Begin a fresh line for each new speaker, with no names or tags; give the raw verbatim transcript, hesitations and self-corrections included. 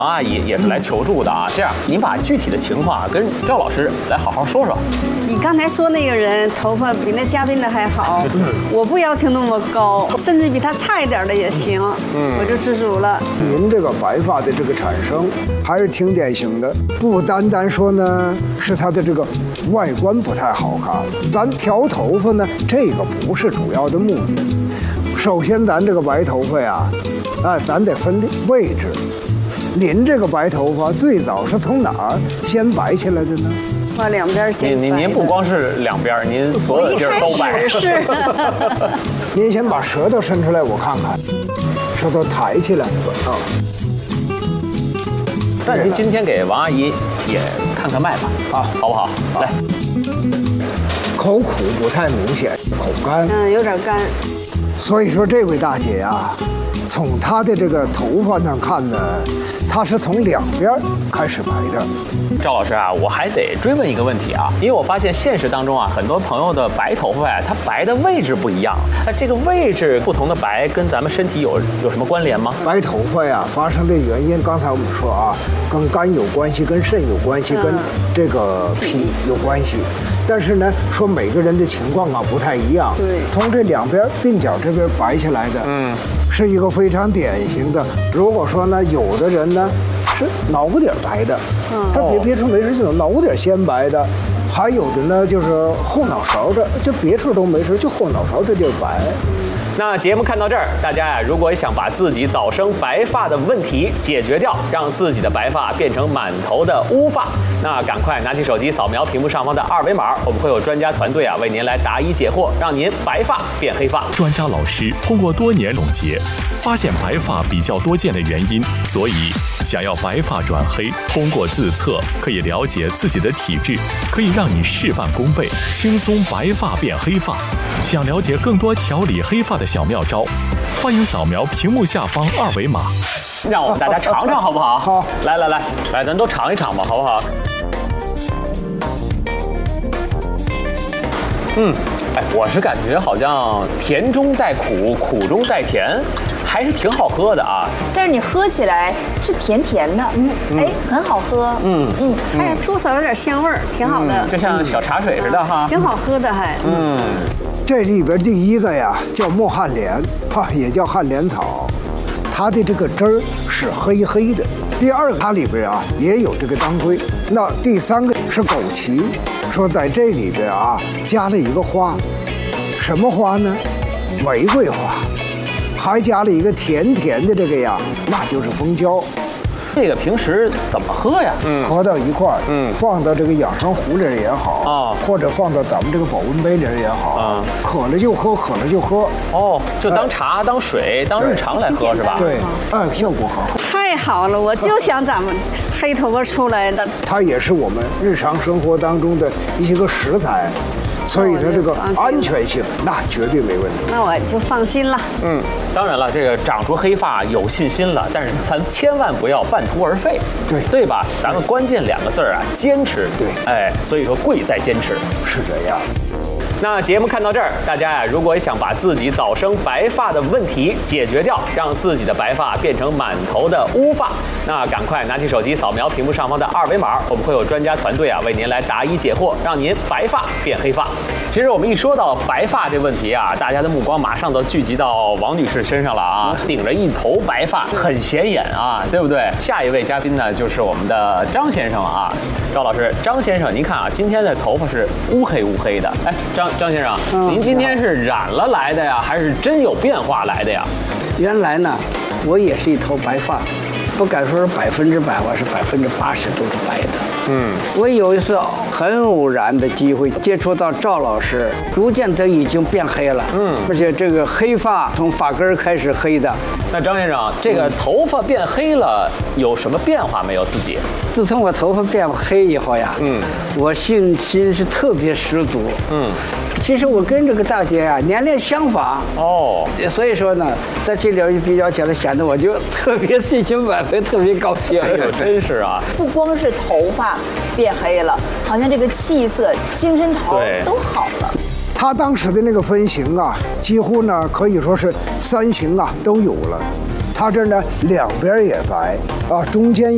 王阿姨也是来求助的啊，这样您把具体的情况啊跟赵老师来好好说说。
你刚才说那个人头发比那嘉宾的还好，我不要求那么高，甚至比他差一点的也行，嗯，我就知足了。
您这个白发的这个产生还是挺典型的，不单单说呢是他的这个外观不太好看，咱调头发呢这个不是主要的目的。首先咱这个白头发呀，啊，咱得分位置。您这个白头发最早是从哪儿先白起来的呢？
把两边先
您您您不光是两边，您所有的地儿都白。
是。
您先把舌头伸出来，我看看，舌头抬起来啊。
那您今天给王阿姨也看看脉吧，啊，好不好？来，
口苦不太明显，口干，
嗯，有点干。
所以说这位大姐呀，从她的这个头发上看呢，她是从两边开始白的。
赵老师啊，我还得追问一个问题啊，因为我发现现实当中啊，很多朋友的白头发呀，它白的位置不一样。那这个位置不同的白，跟咱们身体有有什么关联吗？
白头发呀，发生的原因，刚才我们说啊，跟肝有关系，跟肾有关系，跟这个脾有关系。但是呢，说每个人的情况啊不太一样。
对，
从这两边鬓角这边白起来的，嗯，是一个非常典型的。如果说呢，有的人呢是脑瓜顶白的，嗯，这别别处没事，就脑瓜顶先白的，还有的呢就是后脑勺这，就别处都没事，就后脑勺这地儿白。
那节目看到这儿，大家呀，如果想把自己早生白发的问题解决掉，让自己的白发变成满头的乌发，那赶快拿起手机扫描屏幕上方的二维码，我们会有专家团队啊为您来答疑解惑，让您白发变黑发。
专家老师通过多年总结，发现白发比较多见的原因，所以想要白发转黑，通过自测可以了解自己的体质，可以让你事半功倍，轻松白发变黑发。想了解更多调理黑发的小妙招，欢迎扫描屏幕下方二维码，
让我们大家尝尝好不好？
好，
来来来来，咱都尝一尝吧，好不好？嗯，哎，我是感觉好像甜中带苦，苦中带甜，还是挺好喝的啊。
但是你喝起来是甜甜的，嗯，哎，很好喝，
嗯
嗯，还多少有点香味儿，挺好的，
就像小茶水似的哈，
挺好喝的还。
嗯，
这里边第一个呀叫墨旱莲，哈，也叫旱莲草，它的这个汁儿是黑黑的。第二个它里边啊也有这个当归。那第三个是枸杞，说在这里边啊加了一个花，什么花呢？玫瑰花，还加了一个甜甜的这个呀，那就是蜂胶。
这个平时怎么喝呀？
嗯，合到一块儿，嗯，放到这个养生壶里也好啊，或者放到咱们这个保温杯里也好啊，渴了就喝，渴了就喝。
哦，就当茶、当水、当日常来喝是吧？
对，哎，效果好。
太好了，我就想咱们黑头发出来的。
它也是我们日常生活当中的一些个食材。所以说这个安全性那绝对没问题，
那我就放心了。
嗯，当然了，这个长出黑发有信心了，但是咱千万不要半途而废，
对
对吧？咱们关键两个字儿啊，坚持。
对，
哎，所以说贵在坚持，
是这样。
那节目看到这儿，大家呀，如果想把自己早生白发的问题解决掉，让自己的白发变成满头的乌发，那赶快拿起手机扫描屏幕上方的二维码，我们会有专家团队啊为您来答疑解惑，让您白发变黑发。其实我们一说到白发这问题啊，大家的目光马上都聚集到王女士身上了啊，顶着一头白发，很显眼啊，对不对？下一位嘉宾呢，就是我们的张先生啊，赵老师，张先生，您看啊，今天的头发是乌黑乌黑的，哎，张。张先生，嗯、您今天是染了来的呀，还是真有变化来的呀？
原来呢，我也是一头白发，不敢说是百分之百，我是百分之八十都是白的。嗯，我有一次很偶然的机会接触到赵老师，逐渐他已经变黑了。嗯，而且这个黑发从发根开始黑的。
那张先生，这个头发变黑了，有什么变化没有？自己？
自从我头发变黑以后呀，嗯，我信心是特别十足。嗯。其实我跟这个大姐啊年龄相仿哦，所以说呢，在这里一比较起来，显得我就特别信心满分，特别高兴。
哎呦，真是啊！
不光是头发变黑了，好像这个气色、精神头都好了。
他当时的那个分型啊，几乎呢可以说是三型啊都有了。他这呢两边也白啊，中间